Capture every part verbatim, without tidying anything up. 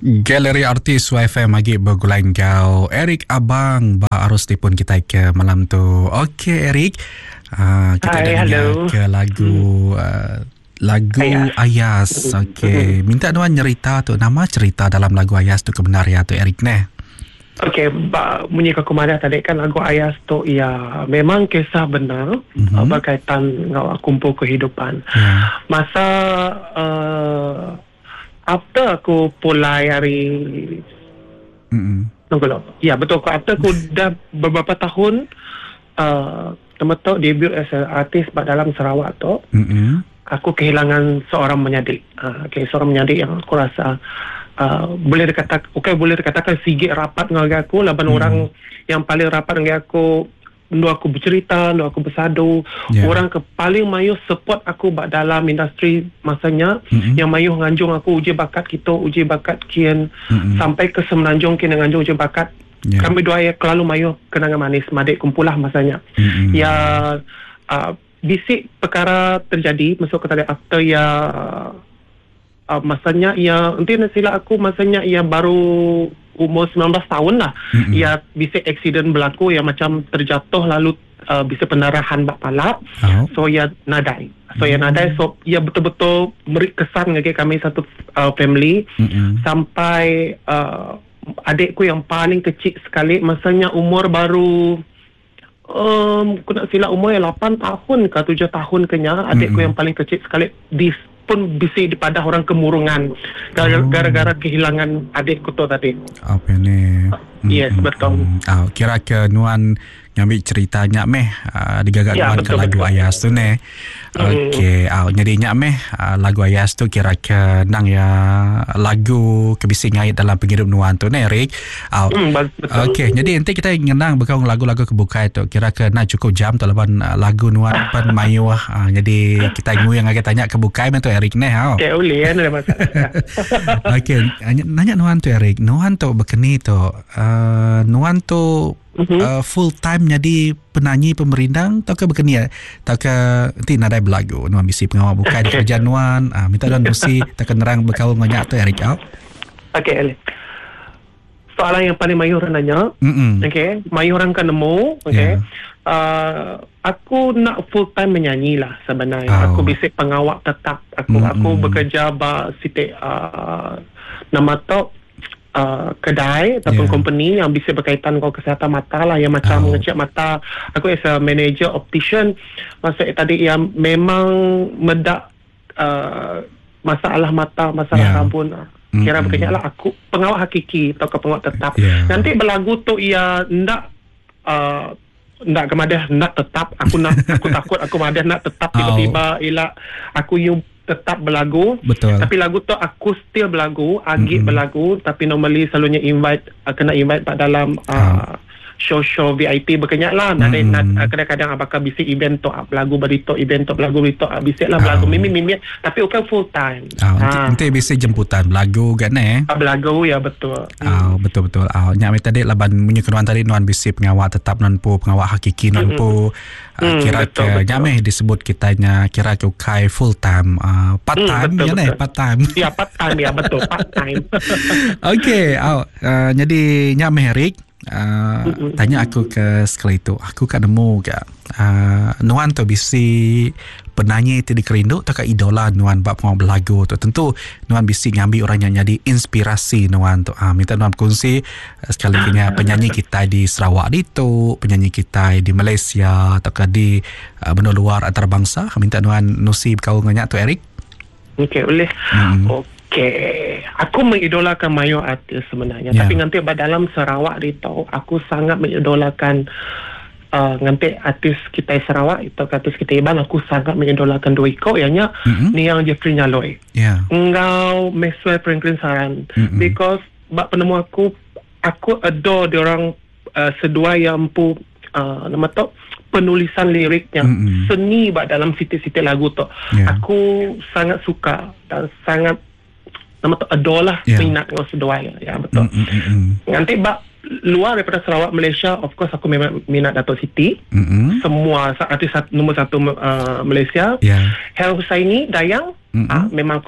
Galeri Artis Y F M lagi bergulai kau Eric Abang ba arus tipun kita ke malam tu. Okey Eric, uh, kita Hai, dah dengar hello. ke lagu uh, lagu Ayas, Ayas. Okey, minta Nuan cerita tu, nama cerita dalam lagu Ayas tu kebenaran tu Eric ne. Okey, bunyi aku madah tadi kan lagu Ayas tu ya memang kisah benar Mm-hmm. uh, berkaitan dengan kumpul kehidupan. Yeah. Masa uh, after aku pulai hari Mm-mm. tunggu dulu. Ya betul, after aku dah beberapa tahun uh, teman-teman debut as a artis dalam Sarawak tu, Mm-mm. aku kehilangan seorang penyadik. Uh, okay, seorang penyadik yang aku rasa uh, boleh dikatakan, okay, boleh dikatakan sigit rapat dengan aku. Laban hmm. orang yang paling rapat dengan aku, lu aku bercerita, lu aku bersadu. Yeah. Orang ke paling mayu support aku dalam industri masanya, mm-hmm. yang mayu nganjung aku uji bakat kita, uji bakat kian, mm-hmm. sampai ke semenanjung kian nganjung uji bakat. Yeah. Kami dua ya kelalu mayu kenangan manis, madik kumpulah masanya. Mm-hmm. Ya uh, bisik perkara terjadi masuk ke tadi after ya uh, masanya ya nanti sila aku masanya ya baru umur sembilan belas tahun lah. Mm-hmm. Ya bisik accident berlaku ya macam terjatuh lalu uh, bisik pendarahan bak palak. Oh. So ya nadai. So mm-hmm. ya nadai so ya betul-betul beri kesan bagi kami satu uh, family. Mm-hmm. Sampai uh, adikku yang paling kecil sekali masanya umur baru Um, aku nak silap umur yang lapan tahun ke tujuh tahun kenya, adikku mm-hmm. yang paling kecil sekali di pun bisik daripada orang kemurungan gara- oh. gara-gara kehilangan adikku tu tadi. Apa ni? Yes, mm-hmm. betul. Oh, kira ke Nuan ngambil ceritanya meh uh, digagak ya, Nuan ke lagu betul. Ayas tu ne. Okey, mm. oh, jadi nyak meh uh, lagu Ayas tu kira ke nang ya lagu kebising ngait dalam penghidup Nuan tu ne Rick. Oh. Mm, okey, jadi nanti kita ngenang bekau lagu-lagu kebukai tu kira ke nak cukup jam tu laban uh, lagu Nuan pan mayu ah. Uh, jadi kita ngu yang agak tanya kebukai men tu Eric ne ha. Okey, boleh kan ada masalah. Okey, nanya Nuan tu Eric, Nuan tu bekeni tu uh, Nuan tu Mm-hmm. Uh, full time jadi penyanyi pemerindang atau ke begini ya atau ke nanti nadai berlagu Nuan bisi pengawal bukan di kerjaan Nuan ah, minta Nuan musi tak nerang berkau banyak tu Eric out. Okey, soalan yang paling mayu orang nanya. Mm-hmm. Okey, mayu orang kan nemu. Okey, yeah. uh, aku nak full time menyanyi lah sebenarnya. Oh. Aku bisik pengawal tetap. Aku mm-hmm. aku bekerja ba sitik uh, nama tu Uh, kedai ataupun yeah. company yang bisa berkaitan dengan kesihatan mata lah, yang macam oh. mengecek mata. Aku as a manager optician, maksudnya tadi yang memang medak uh, masalah mata, masalah yeah. rambut. Mm-hmm. Kira berkenyak lah aku pengawal hakiki atau pengawal tetap. Yeah. Nanti berlagu tu ia ndak uh, ndak kemadah nak tetap. Aku nak aku takut aku madah nak tetap tiba-tiba oh. ialah aku you tetap berlagu. Betul. Tapi lagu tu aku still berlagu, agit mm-hmm. berlagu, tapi normally selalunya invite uh, kena invite pada dalam uh, oh. show-show V I P berkenyak lah. Mm-hmm. Nad, kadang-kadang abakah bisik event tu uh, berlagu berito, event tu berlagu berito, uh, bisik lah berlagu oh. mimik-mimik, tapi bukan full time. Oh, ha. Nanti bisik jemputan berlagu kan eh? Uh, berlagu ya betul. Oh, hmm. betul-betul. Oh, nyak tadi laban menyukai Nuan tadi Nuan bisik pengawal tetap Nuan pu pengawal hakiki Nuan pu. Mm-hmm. Uh, kira hmm, ke nyameh disebut kitanya kira ke ukai full time uh, part time hmm, ya ne part time ya part time ya betul part time. Okey oh, uh, jadi nyameh Rick uh, mm-hmm. tanya aku ke sekali itu aku kan nemu ke uh, Nuan tu bisi penyanyi itu dikerindu atau ke idola Nuan bab mau berlagu tu tentu Nuan bisi ngambil orang yang jadi inspirasi Nuan tu uh, minta Nuan kongsi uh, sekali kena penyanyi kita di Sarawak itu penyanyi kita di Malaysia atau ke di uh, benua luar antarabangsa minta Nuan nusi kau nganyak tu Eric. Okey boleh. Hmm. Okey, aku mengidolakan mayu artis sebenarnya, yeah. tapi nanti dalam Sarawak itu aku sangat mengidolakan Uh, nanti artis kita Sarawak itu artis kita Iban aku sangat mengidolakan dua ikut ianya mm-hmm. ni yang Jeffrey Nyaloi yeah. engkau Maxwell Franklin Saran mm-hmm. because bak penemu aku aku adore diorang uh, sedua yang pu uh, nama tu penulisan liriknya mm-hmm. seni bak dalam sitik-sitik lagu tu yeah. aku sangat suka dan sangat nama tu adore lah yeah. minat dengan sedua ya betul mm-hmm. nanti bak luar daripada Sarawak Malaysia of course aku memang minat Dato' Siti mm-hmm. semua artis nombor satu uh, Malaysia yeah. Hel Husaini Dayang mm-hmm. uh, memang aku minat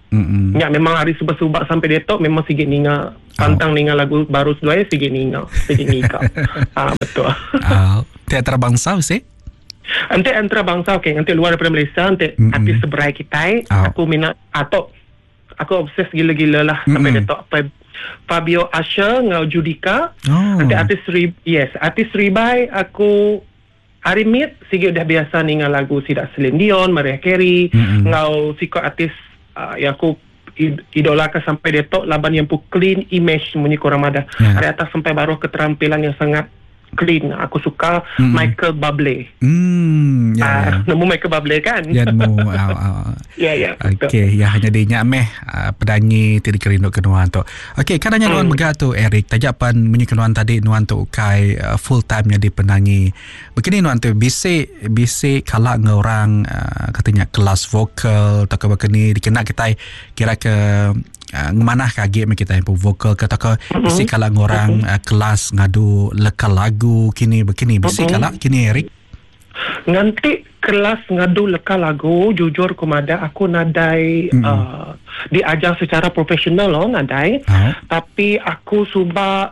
Mm-mm. Ya memang hari subak-subak sampai detok memang sikit ninga. Pantang oh. ninga lagu baru sedua sikit ninga. Sikit ninga. Ah betul. Ah, teater bangsa sih. Nanti antara bangsa okey, nanti luar daripada Malaysia, nanti mm-hmm. artis seberai kita, oh. aku minat atau aku obses gila-gila lah mm-hmm. sampai detok Fabio Asher ngau Judika. Oh. Nanti artis Rib, yes, artis Ribai aku hari mit sikit dah biasa ninga lagu Sidak Celine Dion, Mariah Carey, mm-hmm. ngau sikit artis uh, yang aku idolakan sampai detok laban yang pu clean image munyi korang ada. Yeah. Ada atas sampai baru keterampilan yang sangat clean. Aku suka mm. Michael Bublé. Hmm, ya. Yeah, uh, nemu Michael Bublé kan? Ya, nemu. uh, uh. Ya, ya. Okey, ya hanya dia meh uh, penyanyi tidak kerindu kenuan tu. Okey, kadangnya nuan megah tu Eric, tajapan menyi kenuan tadi nuan tu ukai uh, full time jadi penyanyi. Begini nuan tu bisik bisik kalak ngorang uh, katanya kelas vokal tak begini dikenal kita kira ke Uh, ngemanah kaget kita yang vokal kata ke bisi kalak ngorang uh, kelas ngadu lekal lagu kini begini bisi kalak kini Eric nanti kelas ngadu lekal lagu jujur kumada aku nadai mm-hmm. uh, diajar secara profesional loh nadai oh. tapi aku suba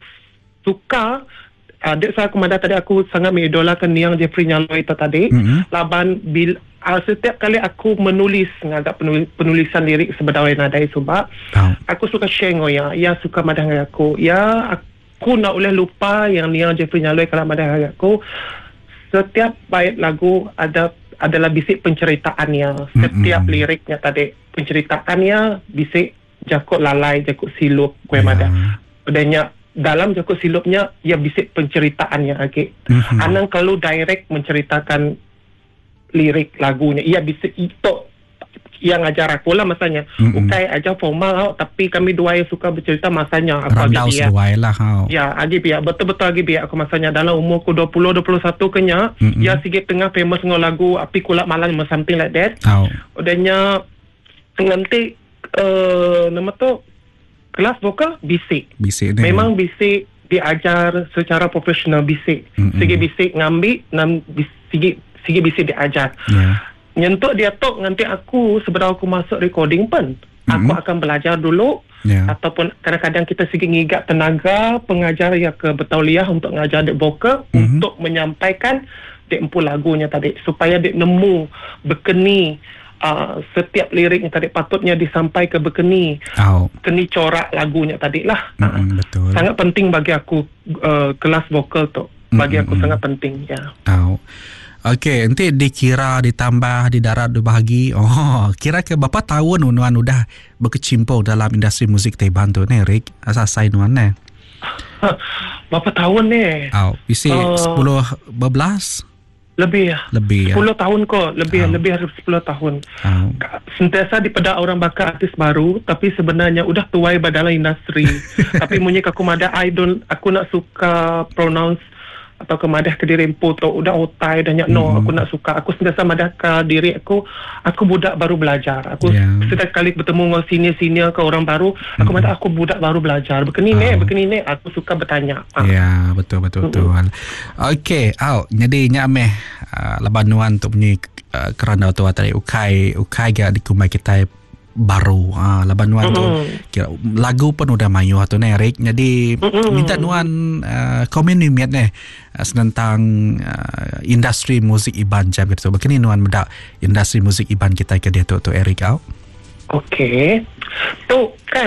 suka adik saya kumada tadi aku sangat mengidolakan Niang Jeffrey Nyaloi itu tadi mm-hmm. laban bil Uh, setiap kali aku menulis ngadap penulis, penulisan lirik sebedawai nadai subak oh. aku suka share ngoya ya suka madah dengan aku ya aku nak boleh lupa yang Niang Jeffrey Nyaloi kalau madah dengan aku setiap bait lagu ada adalah bisik penceritaannya setiap mm-hmm. liriknya tadi penceritaannya bisik jakut lalai jakut silup kue yeah. madah adanya dalam jakut silupnya ya bisik penceritaannya lagi mm-hmm. anang kalau direct menceritakan lirik lagunya ia bisa itu yang ajar aku lah masanya mm-hmm. ukai aja formal tapi kami dua yang suka bercerita masanya aku randau sesuai lah how. Ya agi biar betul-betul agi biar aku masanya dalam umurku dua puluh dua puluh satu kenya mm-hmm. ya sikit tengah famous ngau lagu api kulak malam something like that how. Udahnya nanti uh, nama tu kelas vokal bisik bisik memang bisik diajar secara profesional bisik mm-hmm. sikit bisik ngambil nam sikit sikit bisik diajar. Yeah. Nyentuk dia tok nanti aku sebenarnya aku masuk recording pun. Mm-hmm. Aku akan belajar dulu. Yeah. Ataupun kadang-kadang kita sikit ngigat tenaga pengajar yang ke Betauliah untuk ngajar dek vokal mm-hmm. untuk menyampaikan dek empu lagunya tadi supaya dek nemu berkeni uh, setiap lirik yang tadi patutnya disampaikan ke berkeni. Oh. Keni corak lagunya tadi lah. Mm-hmm, uh, betul. Sangat penting bagi aku uh, kelas vokal tu. Bagi mm-hmm. aku sangat penting ya. Oh. Okey, nanti dikira ditambah di darat dibahagi. Oh, kira ke berapa tahun nuan udah berkecimpung dalam industri musik Taiwan tu ni, Rick? Asal nuan ni. Berapa tahun ni? Oh, isi uh, sepuluh berbelas? Lebih ya. Lebih ya. sepuluh tahun kok, lebih oh. lebih dari sepuluh tahun. Oh. Sentiasa dipedak orang bakal artis baru, tapi sebenarnya udah tuai dalam industri. Tapi munyi aku mada I don't aku nak suka pronounce atau ke madah ke diri empu tu udah otai dah nyak no mm. aku nak suka aku sentiasa madah ke diri aku aku budak baru belajar aku yeah. setiap kali bertemu dengan senior-senior ke orang baru aku mm. madah aku budak baru belajar begini oh. ni begini ni aku suka bertanya ya yeah, betul betul betul mm. okey au jadi nyak meh uh, labanuan tu punya uh, kerana tu tadi ukai ukai ga dikumai kita baru ah laban nuan mm-hmm. tu kira lagu pun udah mayu atau Nerik jadi mm-hmm. minta nuan uh, komen ni miat ni uh, tentang uh, industri musik iban jam gitu begini nuan mendak industri musik iban kita ke dia tu tu Eric au. Okey. Tu kan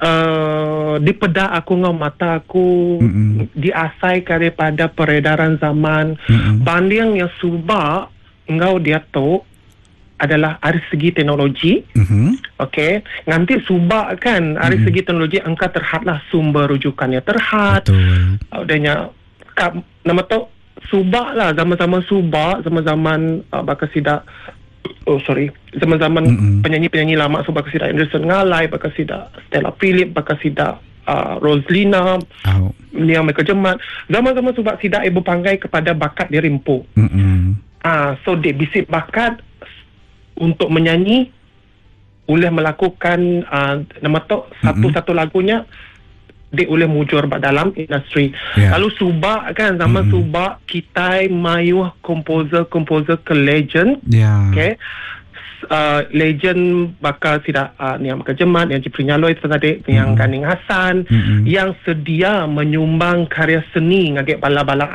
uh, di peda aku ngau mata aku mm-hmm. diasai daripada peredaran zaman mm-hmm. banding yang subak engau dia tu adalah dari segi teknologi. Mm-hmm. Okey, nanti subak kan dari mm-hmm. segi teknologi engkau terhadlah sumber rujukannya terhad. Betul. Adanya nama tu subak lah zaman-zaman subak zaman-zaman uh, bakasida oh sorry zaman-zaman mm-hmm. penyanyi-penyanyi lama subak bakasida Anderson Ngalai bakasida Stella Philip bakasida uh, Roslina oh. Niang Michael Jemat zaman-zaman subak sida ibu panggai kepada bakat dia rimpu. Mm-hmm. Ah, so dia bisik bakat untuk menyanyi boleh melakukan uh, nama tu satu-satu lagunya dia boleh mujur dalam industri. Yeah. Lalu subak kan zaman mm-hmm. subak kita mayu komposer-komposer ke legend. Yeah. Okay. uh, legend bakal tidak uh, yang bakal jemat yang Jipri Nyaloi tadi mm-hmm. yang Ganing Hassan mm-hmm. yang sedia menyumbang karya seni ngagek bala-bala